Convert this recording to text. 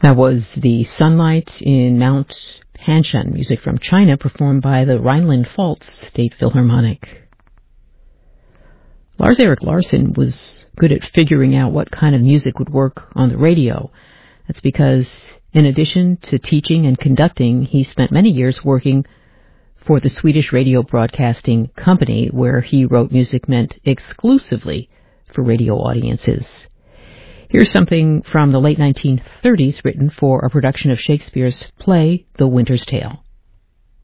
That was The Sunlight in Mount Hanshan, music from China performed by the Rhineland-Pfalz State Philharmonic. Lars-Erik Larsson was good at figuring out what kind of music would work on the radio. That's because, in addition to teaching and conducting, he spent many years working for the Swedish Radio Broadcasting Company, where he wrote music meant exclusively for radio audiences. Here's something from the late 1930s written for a production of Shakespeare's play, The Winter's Tale.